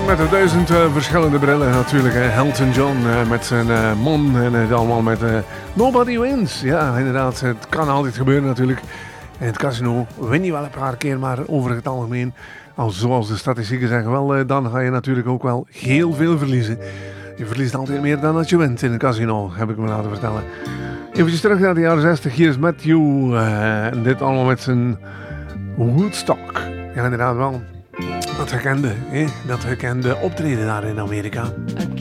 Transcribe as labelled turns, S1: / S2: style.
S1: man met de 1000 verschillende brillen natuurlijk. Elton John met zijn man en het allemaal met Nobody Wins. Ja, inderdaad. Het kan altijd gebeuren natuurlijk. In het casino win je wel een paar keer, maar over het algemeen, zoals de statistieken zeggen, wel, dan ga je natuurlijk ook wel heel veel verliezen. Je verliest altijd meer dan dat je wint in een casino, heb ik me laten vertellen. Even terug naar de jaren 60. Hier is Matthew. En dit allemaal met zijn Woodstock. Ja, inderdaad wel. Dat gekende optreden daar in Amerika.